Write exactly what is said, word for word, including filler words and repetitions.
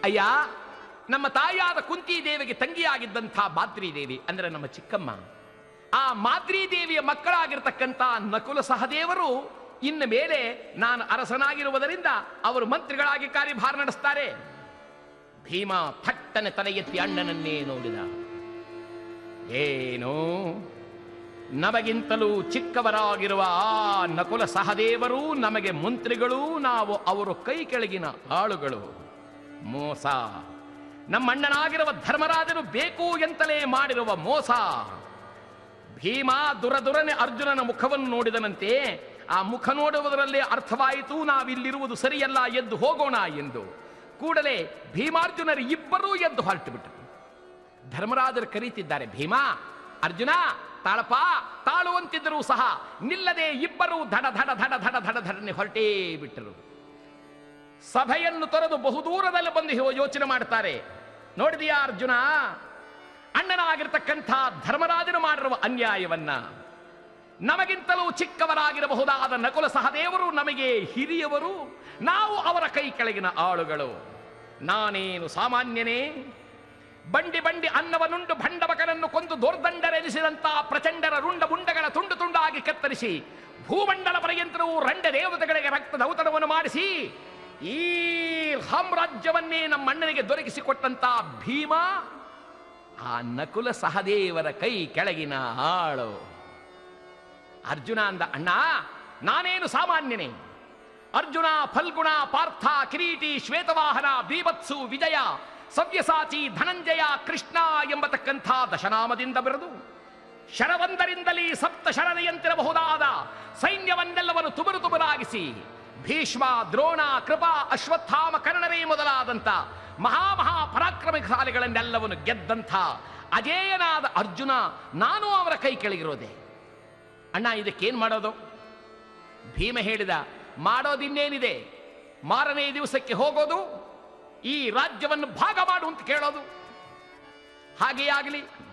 ಅಯ್ಯ, ನಮ್ಮ ತಾಯಿಯಾದ ಕುಂತಿ ದೇವಿಗೆ ತಂಗಿಯಾಗಿದ್ದಂಥ ಮಾದ್ರಿ ದೇವಿ ಅಂದರೆ ನಮ್ಮ ಚಿಕ್ಕಮ್ಮ, ಆ ಮಾದ್ರಿ ದೇವಿಯ ಮಕ್ಕಳಾಗಿರ್ತಕ್ಕಂಥ ನಕುಲ ಸಹದೇವರು ಇನ್ನು ಮೇಲೆ ನಾನು ಅರಸನಾಗಿರುವುದರಿಂದ ಅವರು ಮಂತ್ರಿಗಳಾಗಿ ಕಾರ್ಯಭಾರ ನಡೆಸ್ತಾರೆ. ಭೀಮ ಥಟ್ಟನೆ ತಲೆ ಎತ್ತಿ ಅಣ್ಣನನ್ನೇ ನೋಡಿದ. ಏನು, ನಮಗಿಂತಲೂ ಚಿಕ್ಕವರಾಗಿರುವ ಆ ನಕುಲ ಸಹದೇವರು ನಮಗೆ ಮಂತ್ರಿಗಳು, ನಾವು ಅವರು ಕೈ ಕೆಳಗಿನ ಆಳುಗಳು. ಮೋಸ. ನಮ್ಮಣ್ಣನಾಗಿರುವ ಧರ್ಮರಾಜನು ಬೇಕು ಎಂತಲೇ ಮಾಡಿರುವ ಮೋಸ. ಭೀಮ ದುರದುರನೆ ಅರ್ಜುನನ ಮುಖವನ್ನು ನೋಡಿದನಂತೆ. ಆ ಮುಖ ನೋಡುವುದರಲ್ಲೇ ಅರ್ಥವಾಯಿತು ನಾವಿಲ್ಲಿರುವುದು ಸರಿಯಲ್ಲ, ಎದ್ದು ಹೋಗೋಣ ಎಂದು. ಕೂಡಲೇ ಭೀಮಾರ್ಜುನರು ಇಬ್ಬರೂ ಎದ್ದು ಹೊರಟು ಬಿಟ್ಟರು. ಧರ್ಮರಾಜರು ಕರೀತಿದ್ದಾರೆ, ಭೀಮ, ಅರ್ಜುನ, ತಾಳಪ್ಪ, ತಾಳುವಂತಿದ್ದರೂ ಸಹ ನಿಲ್ಲದೆ ಇಬ್ಬರೂ ಧಡ ಧಡ ಧಡ ಧಡ ಧಡ ಧಡನೆ ಹೊರಟೇ ಬಿಟ್ಟರು. ಸಭೆಯನ್ನು ತೊರೆದು ಬಹುದೂರದಲ್ಲಿ ಬಂದು ಯೋಚನೆ ಮಾಡ್ತಾರೆ. ನೋಡಿದೆಯಾ ಅರ್ಜುನ, ಅಣ್ಣನಾಗಿರ್ತಕ್ಕಂಥ ಧರ್ಮರಾಜನು ಮಾಡಿರುವ ಅನ್ಯಾಯವನ್ನ. ನಮಗಿಂತಲೂ ಚಿಕ್ಕವರಾಗಿರಬಹುದಾದ ನಕುಲ ಸಹದೇವರು ನಮಗೆ ಹಿರಿಯವರು, ನಾವು ಅವರ ಕೈ ಕೆಳಗಿನ ಆಳುಗಳು. ನಾನೇನು ಸಾಮಾನ್ಯನೇ? ಬಂಡಿ ಬಂಡಿ ಅನ್ನವನುಂಡು ಭಂಡಬಕನನ್ನು ಕೊಂದು ದೋರ್ದಂಡರೆನಿಸಿದಂಥ ಪ್ರಚಂಡರ ರುಂಡ ಮುಂಡಗಳ ತುಂಡು ತುಂಡಾಗಿ ಕತ್ತರಿಸಿ ಭೂಮಂಡಲ ಪರ್ಯಂತರವೂ ರಂಡ ದೇವತೆಗಳಿಗೆ ರಕ್ತದ ಔತಣವನ್ನು ಮಾಡಿಸಿ ಈ ಸಾಮ್ರಾಜ್ಯವನ್ನೇ ನಮ್ಮ ಅಣ್ಣನಿಗೆ ದೊರಕಿಸಿಕೊಟ್ಟಂತ ಭೀಮ ಆ ನಕುಲ ಸಹದೇವರ ಕೈ ಕೆಳಗಿನ ಆಳು. ಅರ್ಜುನ ಅಂದ, ಅಣ್ಣ, ನಾನೇನು ಸಾಮಾನ್ಯನೇ? ಅರ್ಜುನ, ಫಲ್ಗುಣ, ಪಾರ್ಥ, ಕಿರೀಟಿ, ಶ್ವೇತವಾಹನ, ಬೀಭತ್ಸು, ವಿಜಯ, ಸವ್ಯಸಾಚಿ, ಧನಂಜಯ, ಕೃಷ್ಣ ಎಂಬತಕ್ಕಂಥ ದಶನಾಮದಿಂದ ಬರೆದು ಶರವೊಂದರಿಂದಲೇ ಸಪ್ತ ಶರನೆಯಂತಿರಬಹುದಾದ ಸೈನ್ಯವನ್ನೆಲ್ಲವನ್ನು ತುಬರು ತುಬರಾಗಿಸಿ ಭೀಷ್ಮ, ದ್ರೋಣ, ಕೃಪಾ, ಅಶ್ವತ್ಥಾಮ, ಕರ್ಣರೇ ಮೊದಲಾದಂಥ ಮಹಾಮಹಾ ಪರಾಕ್ರಮಶಾಲಿಗಳನ್ನೆಲ್ಲವನ್ನು ಗೆದ್ದಂಥ ಅಜೇಯನಾದ ಅರ್ಜುನ ನಾನು ಅವರ ಕೈ ಕೆಳಗಿರೋದೆ. ಅಣ್ಣ, ಇದಕ್ಕೇನು ಮಾಡೋದು? ಭೀಮ ಹೇಳಿದ, ಮಾಡೋದಿನ್ನೇನಿದೆ, ಮಾರನೇ ದಿವಸಕ್ಕೆ ಹೋಗೋದು, ಈ ರಾಜ್ಯವನ್ನು ಭಾಗ ಮಾಡು ಅಂತ ಕೇಳೋದು. ಹಾಗೇ ಆಗಲಿ.